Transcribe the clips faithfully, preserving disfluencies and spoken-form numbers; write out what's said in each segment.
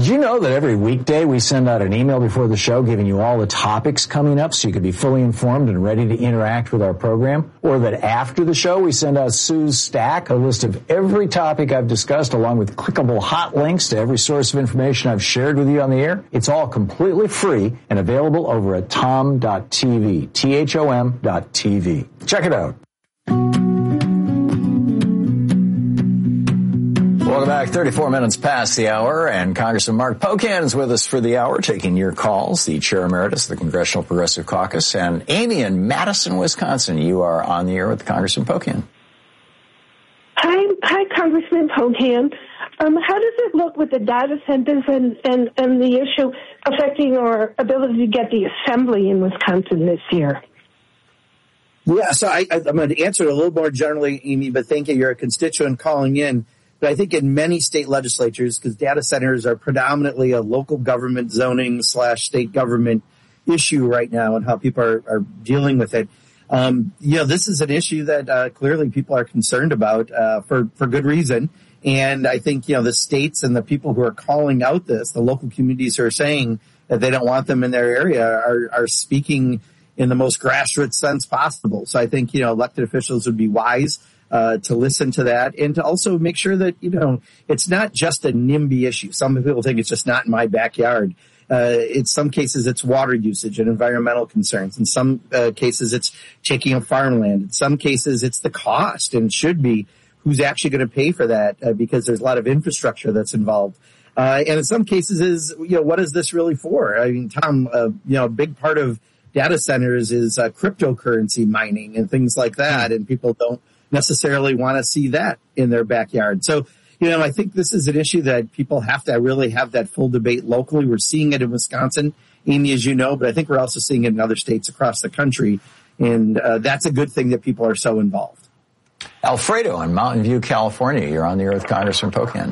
Did you know that every weekday we send out an email before the show giving you all the topics coming up so you can be fully informed and ready to interact with our program? Or that after the show we send out Sue's Stack, a list of every topic I've discussed along with clickable hot links to every source of information I've shared with you on the air? It's all completely free and available over at tom dot t v, T H O M dot T V. Check it out. Welcome back. thirty-four minutes past the hour, and Congressman Mark Pocan is with us for the hour, taking your calls, the Chair Emeritus of the Congressional Progressive Caucus. And Amy in Madison, Wisconsin, you are on the air with Congressman Pocan. Hi, hi, Congressman Pocan. Um, how does it look with the data centers and, and, and the issue affecting our ability to get the assembly in Wisconsin this year? Yeah, so I, I, I'm going to answer it a little more generally, Amy, but thank you. You're a constituent calling in. But I think in many state legislatures, because data centers are predominantly a local government zoning slash state government issue right now and how people are, are dealing with it, um, you know, this is an issue that uh, clearly people are concerned about uh, for, for good reason. And I think, you know, the states and the people who are calling out this, the local communities who are saying that they don't want them in their area are, are speaking in the most grassroots sense possible. So I think, you know, elected officials would be wise Uh, to listen to that and to also make sure that, you know, it's not just a NIMBY issue. Some people think it's just not in my backyard. Uh, in some cases, it's water usage and environmental concerns. In some uh, cases, it's taking up farmland. In some cases, it's the cost and should be who's actually going to pay for that uh, because there's a lot of infrastructure that's involved. Uh, and in some cases is, you know, what is this really for? I mean, Tom, uh, you know, a big part of data centers is uh, cryptocurrency mining and things like that. And people don't necessarily want to see that in their backyard. So, you know, I think this is an issue that people have to really have that full debate locally. We're seeing it in Wisconsin, Amy, as you know, but I think we're also seeing it in other states across the country. And uh, that's a good thing that people are so involved. Alfredo in Mountain View, California. You're on the air with Congressman Pocan.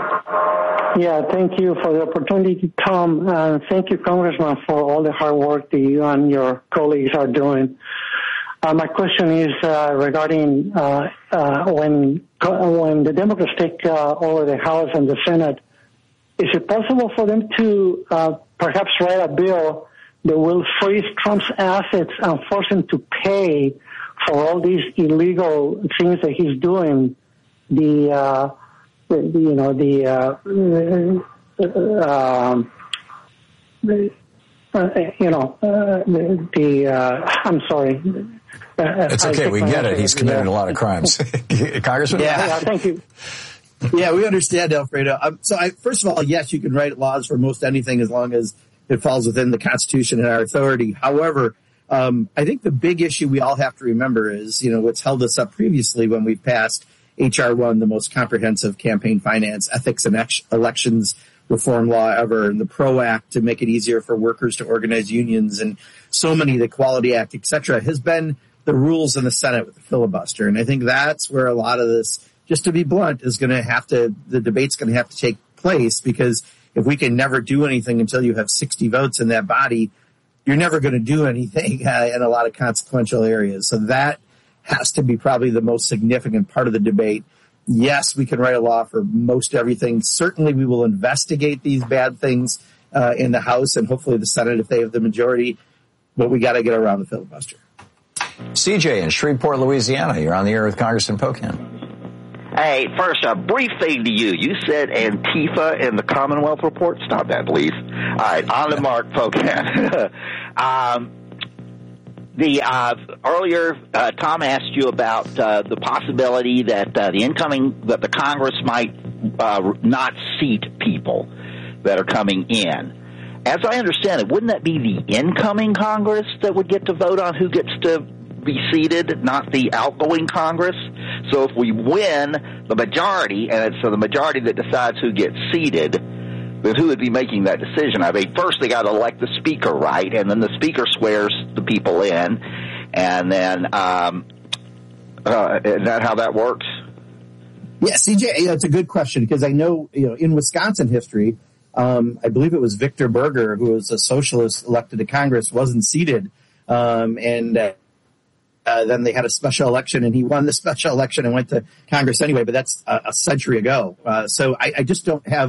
Yeah, thank you for the opportunity to come. Uh, thank you, Congressman, for all the hard work that you and your colleagues are doing. Uh, my question is uh, regarding uh, uh, when when the Democrats take uh, over the House and the Senate, is it possible for them to uh, perhaps write a bill that will freeze Trump's assets and force him to pay for all these illegal things that he's doing? The, uh, the you know the uh, uh, um, the, uh, you know uh, the, the uh, I'm sorry. Uh, it's okay. We get it. He's committed yeah. a lot of crimes. Congressman? Yeah. yeah, thank you. Yeah, we understand, Alfredo. Um, so, I, first of all, yes, you can write laws for most anything as long as it falls within the Constitution and our authority. However, um, I think the big issue we all have to remember is, you know, what's held us up previously when we've passed H R one, the most comprehensive campaign finance, ethics, and ex- elections reform law ever, and the PRO Act to make it easier for workers to organize unions, and so many, the Quality Act, et cetera, has been the rules in the Senate with the filibuster. And I think that's where a lot of this, just to be blunt, is going to have to, the debate's going to have to take place, because if we can never do anything until you have sixty votes in that body, you're never going to do anything uh, in a lot of consequential areas. So that has to be probably the most significant part of the debate. Yes, we can write a law for most everything. Certainly we will investigate these bad things uh, in the House and hopefully the Senate if they have the majority, but we got to get around the filibuster. C J in Shreveport, Louisiana. You're on the air with Congressman Pocan. Hey, first, a brief thing to you. You said Antifa in the Commonwealth Report. Stop that, please. All right, on to Mark Pocan. um, the uh, earlier, uh, Tom asked you about uh, the possibility that uh, the incoming, that the Congress might uh, not seat people that are coming in. As I understand it, wouldn't that be the incoming Congress that would get to vote on who gets to be seated, not the outgoing Congress? So if we win the majority, and it's so the majority that decides who gets seated, then who would be making that decision? I mean, first they got to elect the speaker, right? And then the speaker swears the people in, and then um, uh, is that how that works? Yeah, C J, that's a good question, because I know, you know, in Wisconsin history, um, I believe it was Victor Berger, who was a socialist elected to Congress, wasn't seated, um, and uh, Uh, then they had a special election, and he won the special election and went to Congress anyway, but that's a, a century ago. Uh, so I, I just don't have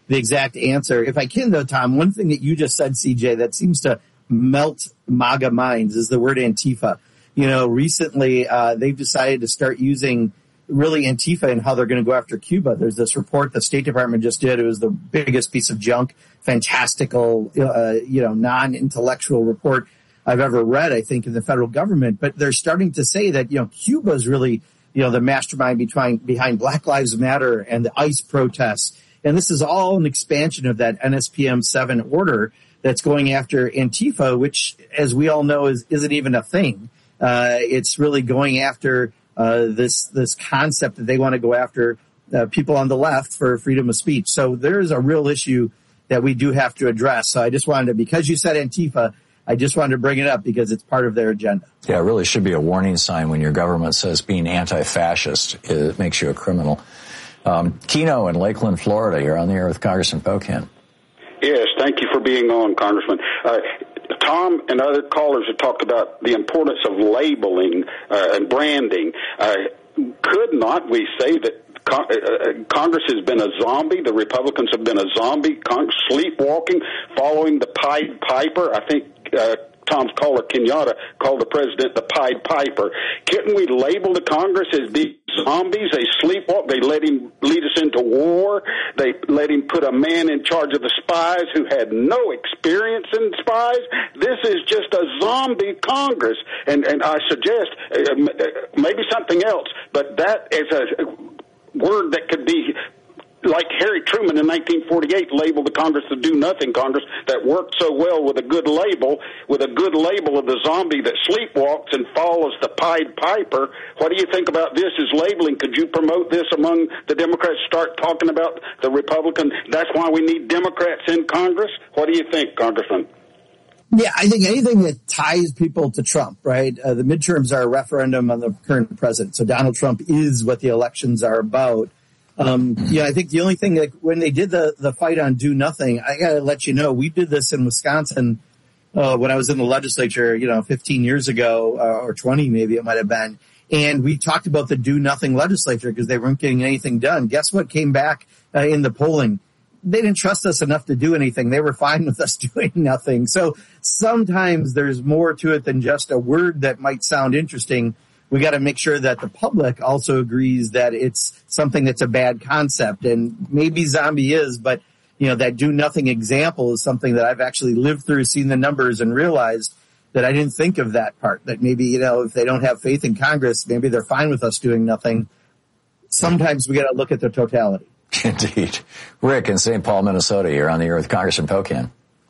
the exact answer. If I can, though, Tom, one thing that you just said, C J, that seems to melt MAGA minds is the word Antifa. You know, recently uh, they've decided to start using really Antifa and how they're going to go after Cuba. There's this report the State Department just did. It was the biggest piece of junk, fantastical, uh, you know, non-intellectual report I've ever read, I think, in the federal government. But they're starting to say that, you know, Cuba is really, you know, the mastermind behind, behind Black Lives Matter and the ICE protests. And this is all an expansion of that N S P M seven order that's going after Antifa, which, as we all know, is, isn't even a thing. Uh, it's really going after uh, this this concept that they want to go after uh, people on the left for freedom of speech. So there's a real issue that we do have to address. So I just wanted to, because you said Antifa, I just wanted to bring it up because it's part of their agenda. Yeah, it really should be a warning sign when your government says being anti-fascist it makes you a criminal. Um, Keno in Lakeland, Florida, you're on the air with Congressman Pocan. Yes, thank you for being on, Congressman. Uh, Tom and other callers have talked about the importance of labeling uh, and branding. Uh, could not we say that Con- uh, Congress has been a zombie? The Republicans have been a zombie, con- sleepwalking, following the Pied Piper. I think uh, Tom's caller, Kenyatta, called the president the Pied Piper. Couldn't we label the Congress as being zombies? They sleepwalk. They let him lead us into war. They let him put a man in charge of the spies who had no experience in spies. This is just a zombie Congress. And, and I suggest uh, maybe something else, but that is a word that could be like Harry Truman in nineteen forty-eight labeled the Congress the do-nothing Congress that worked so well with a good label, with a good label of the zombie that sleepwalks and follows the Pied Piper. What do you think about this as labeling? Could you promote this among the Democrats, start talking about the Republican? That's why we need Democrats in Congress? What do you think, Congressman? Yeah, I think anything that ties people to Trump, right? Uh, the midterms are a referendum on the current president. So Donald Trump is what the elections are about. Um, yeah, I think the only thing that when they did the, the fight on do nothing, I got to let you know, we did this in Wisconsin uh, when I was in the legislature, you know, fifteen years ago uh, or twenty, maybe it might have been. And we talked about the do nothing legislature because they weren't getting anything done. Guess what came back uh, in the polling? They didn't trust us enough to do anything. They were fine with us doing nothing. So sometimes there's more to it than just a word that might sound interesting. We got to make sure that the public also agrees that it's something that's a bad concept. And maybe zombie is, but, you know, that do nothing example is something that I've actually lived through, seen the numbers and realized that I didn't think of that part, that maybe, you know, if they don't have faith in Congress, maybe they're fine with us doing nothing. Sometimes we got to look at the totality. Indeed. Rick in Saint Paul, Minnesota, you're on the air with Congressman Pocan.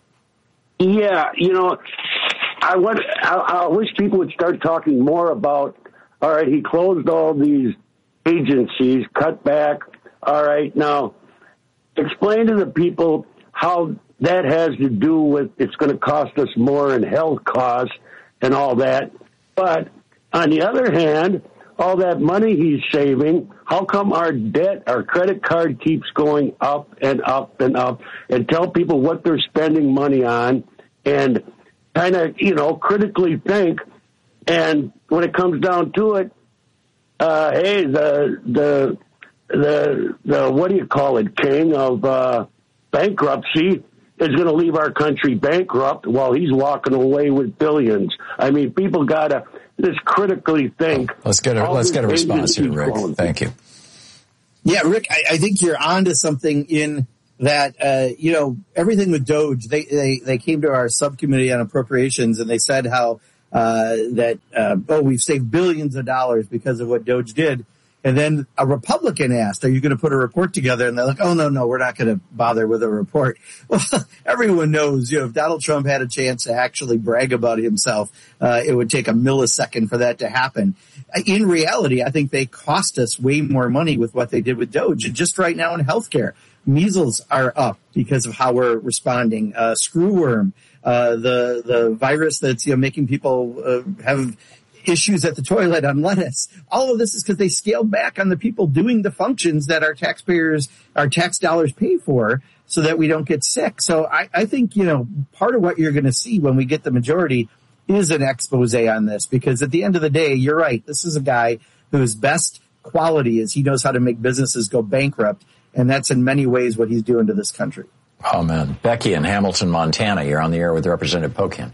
Yeah, you know, I, want, I, I wish people would start talking more about, all right, he closed all these agencies, cut back. All right, now explain to the people how that has to do with it's going to cost us more in health costs and all that. But on the other hand, all that money he's saving, how come our debt, our credit card keeps going up and up and up? And tell people what they're spending money on and kind of, you know, critically think. And when it comes down to it, uh, hey, the, the, the, the, what do you call it, king of uh, bankruptcy is going to leave our country bankrupt while he's walking away with billions. I mean, people got to just critically think. Let's get a, let's get a response here, Rick. Going. Thank you. Yeah, Rick, I, I think you're onto something in that, uh, you know, everything with Doge, they, they, they came to our subcommittee on appropriations and they said how, uh, that, uh, oh, we've saved billions of dollars because of what Doge did. And then a Republican asked, are you going to put a report together? And they're like, oh, no, no, we're not going to bother with a report. Well, everyone knows, you know, if Donald Trump had a chance to actually brag about himself, uh, it would take a millisecond for that to happen. In reality, I think they cost us way more money with what they did with Doge. And just right now in healthcare, measles are up because of how we're responding. Uh, screwworm, uh, the, the virus that's, you know, making people uh, have issues at the toilet on lettuce. All of this is because they scaled back on the people doing the functions that our taxpayers, our tax dollars pay for so that we don't get sick. So I, I think, you know, part of what you're going to see when we get the majority is an expose on this, because at the end of the day, you're right. This is a guy whose best quality is he knows how to make businesses go bankrupt. And that's in many ways what he's doing to this country. Oh, man. Becky in Hamilton, Montana, you're on the air with Representative Pocan.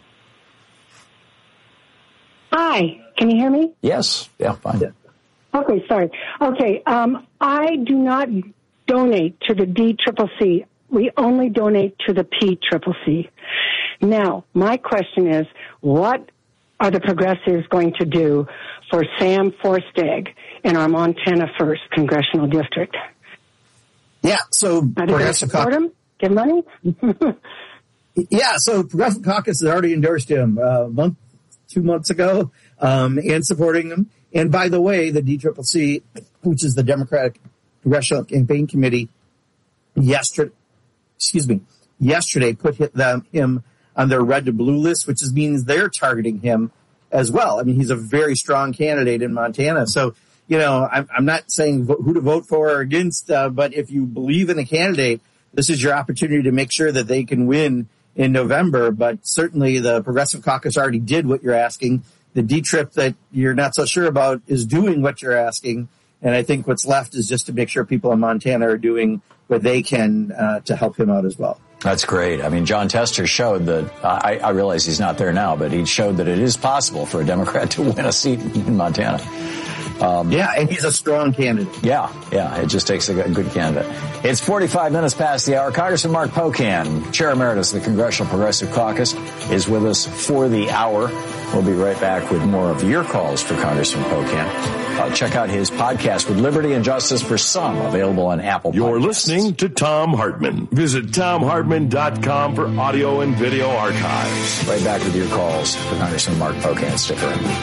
Hi. Can you hear me? Yes. Yeah, fine. Yeah. Okay, sorry. Okay, um, I do not donate to the D C C C. We only donate to the P C C C. Now, my question is, what are the progressives going to do for Sam Forstag in our Montana First Congressional District? Yeah, so are they going to support him? Give money? Yeah, so Progressive Caucus has already endorsed him uh, a month, two months ago, um, and supporting him. And by the way, the D C C C, which is the Democratic Congressional Campaign Committee, yesterday, excuse me, yesterday put them, him on their red to blue list, which is, means they're targeting him as well. I mean, he's a very strong candidate in Montana. So, you know, I'm, I'm not saying who to vote for or against, uh, but if you believe in a candidate, this is your opportunity to make sure that they can win in November. But certainly the Progressive Caucus already did what you're asking. The D-Trip that you're not so sure about is doing what you're asking. And I think what's left is just to make sure people in Montana are doing what they can uh, to help him out as well. That's great. I mean, Jon Tester showed that, uh, I, I realize he's not there now, but he showed that it is possible for a Democrat to win a seat in Montana. Um, yeah, and he's a strong candidate. Yeah, yeah, it just takes a good candidate. It's forty-five minutes past the hour. Congressman Mark Pocan, Chair Emeritus of the Congressional Progressive Caucus, is with us for the hour. We'll be right back with more of your calls for Congressman Pocan. Uh, check out his podcast with Liberty and Justice for Some, available on Apple You're Podcasts. Listening to Thom Hartmann. Visit tom hartmann dot com for audio and video archives. Right back with your calls for Congressman Mark Pocan. Stick around.